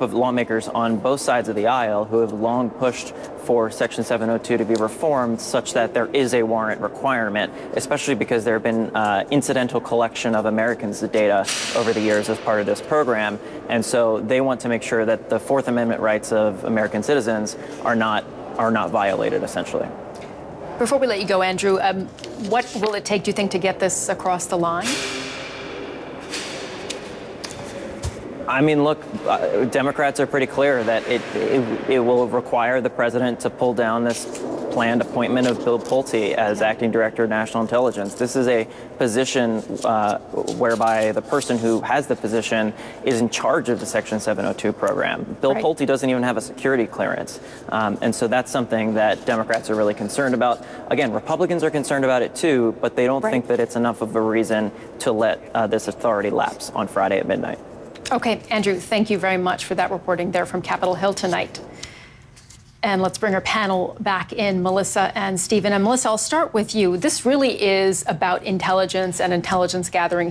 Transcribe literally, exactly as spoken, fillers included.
of lawmakers on both sides of the aisle who have long pushed for Section seven oh two to be reformed such that there is a warrant requirement, especially because there have been uh, incidental collection of Americans' data over the years as part of this program. And so they want to make sure that the Fourth Amendment rights of American citizens are not are not violated, essentially. Before we let you go, Andrew, um, what will it take, do you think, to get this across the line? I mean, look, uh, Democrats are pretty clear that it, it it will require the president to pull down this planned appointment of Bill Pulte as acting director of national intelligence. This is a position uh, whereby the person who has the position is in charge of the Section seven oh two program. Bill Right. Pulte doesn't even have a security clearance. Um, and so that's something that Democrats are really concerned about. Again, Republicans are concerned about it too, but they don't Right. think that it's enough of a reason to let uh, this authority lapse on Friday at midnight. Okay, Andrew, thank you very much for that reporting there from Capitol Hill tonight. And let's bring our panel back in, Melissa and Stephen. And Melissa, I'll start with you. This really is about intelligence and intelligence gathering